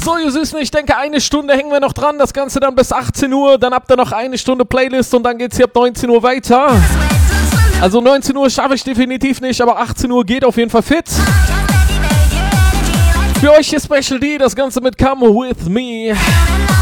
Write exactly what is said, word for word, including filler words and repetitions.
So, ihr Süßen, ich denke, eine Stunde hängen wir noch dran. Das Ganze dann bis achtzehn Uhr. Dann habt ihr noch eine Stunde Playlist und dann geht's hier ab neunzehn Uhr weiter. Also neunzehn Uhr schaffe ich definitiv nicht, aber achtzehn Uhr geht auf jeden Fall fit. Für euch hier Special D, das Ganze mit Come With Me.